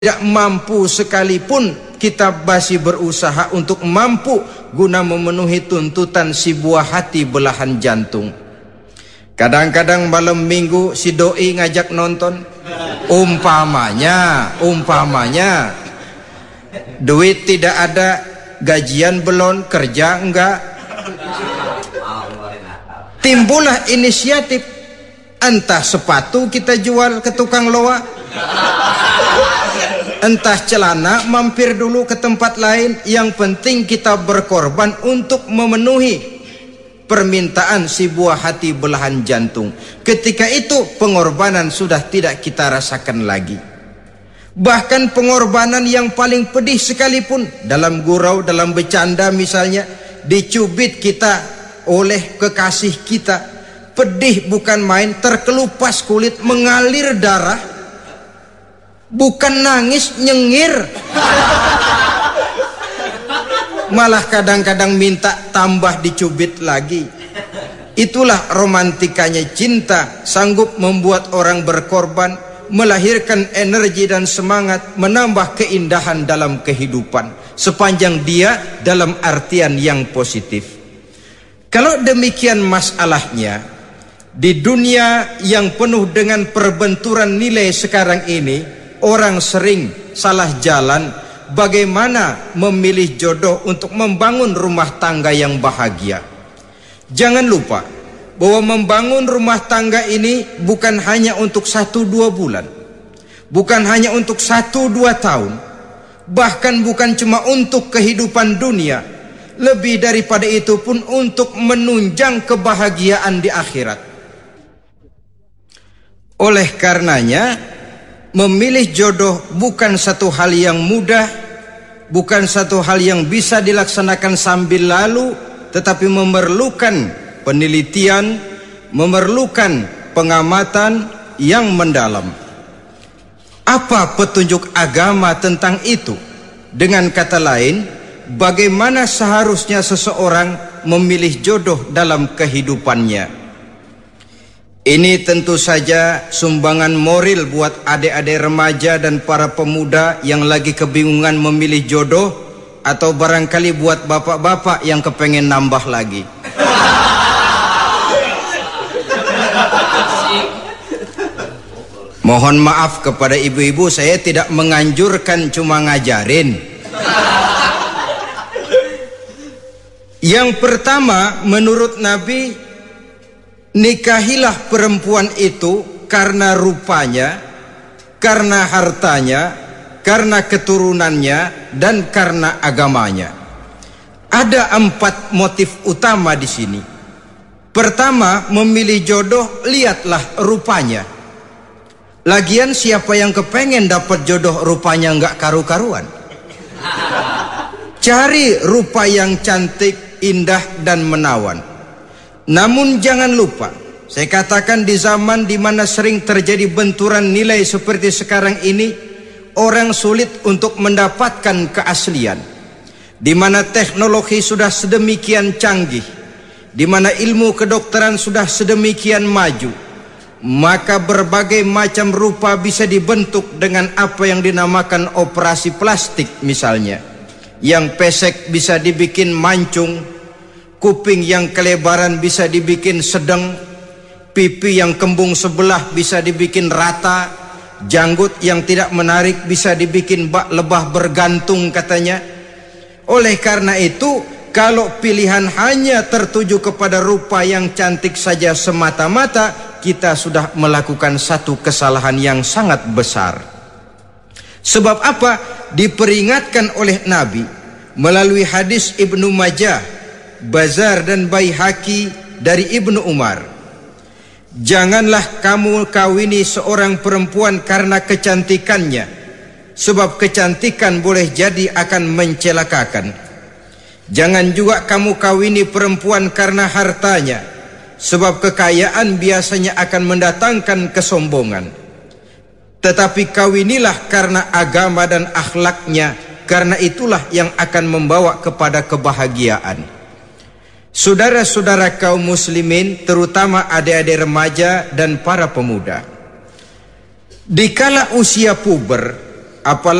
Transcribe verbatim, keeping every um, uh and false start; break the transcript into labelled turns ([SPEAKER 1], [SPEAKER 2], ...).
[SPEAKER 1] tidak mampu sekalipun kita masih berusaha untuk mampu guna memenuhi tuntutan si buah hati belahan jantung. Kadang-kadang malam minggu si doi ngajak nonton, umpamanya, umpamanya duit tidak ada, gajian belum, kerja enggak, timbullah inisiatif, entah sepatu kita jual ke tukang loa, entah celana mampir dulu ke tempat lain, yang penting kita berkorban untuk memenuhi permintaan si buah hati belahan jantung. Ketika itu pengorbanan sudah tidak kita rasakan lagi. Bahkan pengorbanan yang paling pedih sekalipun, dalam gurau, dalam bercanda misalnya, dicubit kita oleh kekasih kita, pedih bukan main, terkelupas kulit, mengalir darah, bukan nangis, nyengir, malah kadang-kadang minta tambah dicubit lagi. Itulah romantikanya cinta, sanggup membuat orang berkorban, melahirkan energi dan semangat, menambah keindahan dalam kehidupan, sepanjang dia dalam artian yang positif. Kalau demikian masalahnya, di dunia yang penuh dengan perbenturan nilai sekarang ini, orang sering salah jalan bagaimana memilih jodoh untuk membangun rumah tangga yang bahagia. Jangan lupa bahwa membangun rumah tangga ini bukan hanya untuk satu dua bulan, bukan hanya untuk satu dua tahun, bahkan bukan cuma untuk kehidupan dunia, lebih daripada itu pun untuk menunjang kebahagiaan di akhirat. Oleh karenanya, memilih jodoh bukan satu hal yang mudah, bukan satu hal yang bisa dilaksanakan sambil lalu, tetapi memerlukan penelitian, memerlukan pengamatan yang mendalam. Apa petunjuk agama tentang itu? Dengan kata lain, bagaimana seharusnya seseorang memilih jodoh dalam kehidupannya? Ini tentu saja sumbangan moral buat adik-adik remaja dan para pemuda yang lagi kebingungan memilih jodoh, atau barangkali buat bapak-bapak yang kepengen nambah lagi. Mohon maaf kepada ibu-ibu, saya tidak menganjurkan, cuma ngajarin. Yang pertama, menurut Nabi, nikahilah perempuan itu karena rupanya, karena hartanya, karena keturunannya, dan karena agamanya. Ada empat motif utama di sini. Pertama, memilih jodoh, lihatlah rupanya. Lagian siapa yang kepengen dapat jodoh rupanya nggak karu-karuan? Cari rupa yang cantik, indah, dan menawan. Namun jangan lupa, saya katakan di zaman di mana sering terjadi benturan nilai seperti sekarang ini, orang sulit untuk mendapatkan keaslian. Di mana teknologi sudah sedemikian canggih, di mana ilmu kedokteran sudah sedemikian maju, maka berbagai macam rupa bisa dibentuk dengan apa yang dinamakan operasi plastik misalnya. Yang pesek bisa dibikin mancung, kuping yang kelebaran bisa dibikin sedang, pipi yang kembung sebelah bisa dibikin rata, janggut yang tidak menarik bisa dibikin bak lebah bergantung katanya. Oleh karena itu, kalau pilihan hanya tertuju kepada rupa yang cantik saja semata-mata, kita sudah melakukan satu kesalahan yang sangat besar. Sebab apa? Diperingatkan oleh Nabi melalui hadis Ibnu Majah, Bazar dan Baihaqi dari Ibnu Umar. Janganlah kamu kawini seorang perempuan karena kecantikannya, sebab kecantikan boleh jadi akan mencelakakan. Jangan juga kamu kawini perempuan karena hartanya, sebab kekayaan biasanya akan mendatangkan kesombongan. Tetapi kawinilah karena agama dan akhlaknya, karena itulah yang akan membawa kepada kebahagiaan. Saudara-saudara kaum muslimin, terutama adik-adik remaja dan para pemuda, dikala usia puber, apalagi